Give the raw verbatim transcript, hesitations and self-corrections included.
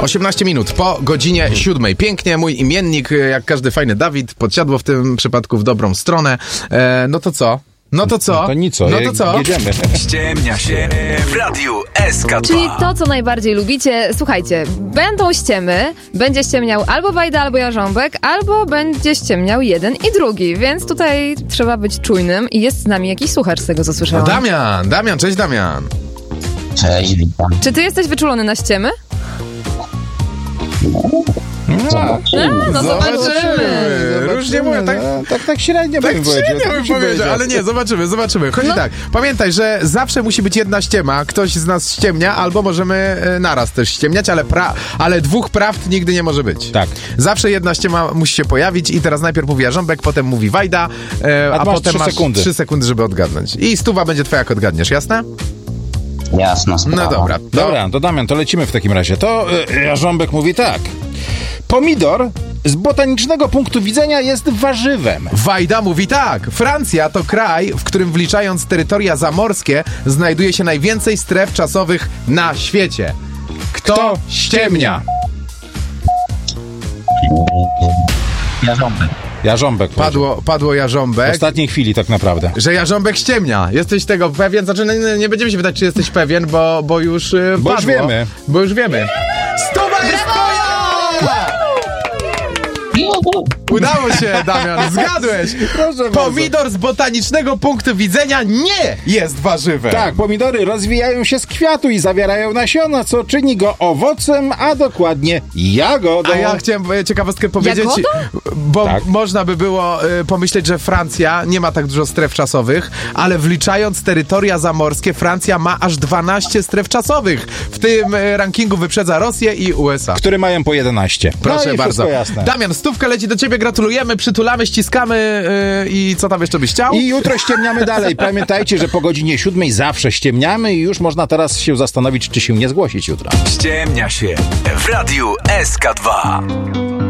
osiemnaście minut po godzinie siódmej. Pięknie, mój imiennik, jak każdy fajny Dawid, podsiadło w tym przypadku w dobrą stronę. E, no to co? No to co? No to nic, co? No to co? Jedziemy. Ściemnia się w Radiu S K dwa. Czyli to, co najbardziej lubicie. Słuchajcie, będą ściemy, będzie ściemniał albo Wajda, albo Jarząbek, albo będzie ściemniał jeden i drugi, więc tutaj trzeba być czujnym i jest z nami jakiś słuchacz z tego, co No słyszałam. Damian, Damian, cześć Damian. Cześć, witam. Czy ty jesteś wyczulony na ściemy? Zobaczymy. A, no zobaczymy. Różnie mówię, tak... No, tak, tak średnio Tak bym średnio powiedział. bym tak powiedział, ale nie, zobaczymy, zobaczymy. Chodzi No. tak, pamiętaj, że zawsze musi być jedna ściema, ktoś z nas ściemnia, albo możemy e, naraz też ściemniać, ale, pra, ale dwóch prawd nigdy nie może być. Tak. Zawsze jedna ściema musi się pojawić i teraz najpierw mówi Jarząbek, potem mówi Wajda, e, A a masz potem trzy masz sekundy. trzy sekundy, żeby odgadnąć. I stuwa będzie twoja, jak odgadniesz, jasne? Jasna sprawa. No dobra. Dobra, to Damian, to lecimy w takim razie. To y, Jarząbek mówi tak. Pomidor z botanicznego punktu widzenia jest warzywem. Wajda mówi tak. Francja to kraj, w którym wliczając terytoria zamorskie znajduje się najwięcej stref czasowych na świecie. Kto, Kto ściemnia? Jarząbek. Jarząbek. Padło, padło W Jarząbek. ostatniej chwili tak naprawdę. Że Jarząbek ściemnia. Jesteś tego pewien? Znaczy, nie, nie będziemy się pytać, czy jesteś pewien, bo, bo już yy, Bo już padło. wiemy. Bo już wiemy. Stuwa jest twoja! Udało się, Damian, zgadłeś. Proszę bardzo. Pomidor z botanicznego punktu widzenia nie jest warzywem. Tak, pomidory rozwijają się z kwiatu i zawierają nasiona, co czyni go owocem, a dokładnie jagodą. A ja chciałem e, ciekawostkę powiedzieć, Jagodą? bo Tak. można by było e, pomyśleć, że Francja nie ma tak dużo stref czasowych, ale wliczając terytoria zamorskie, Francja ma aż dwanaście stref czasowych. W tym e, rankingu wyprzedza Rosję i U S A. Które mają po jedenaście. Proszę no i bardzo. jasne. Damian, stówka leci do ciebie, gratulujemy, przytulamy, ściskamy yy, i co tam jeszcze byś chciał? I jutro ściemniamy dalej. Pamiętajcie, że po godzinie siódmej zawsze ściemniamy i już można teraz się zastanowić, czy się nie zgłosić jutro. Ściemnia się w Radiu S K dwa.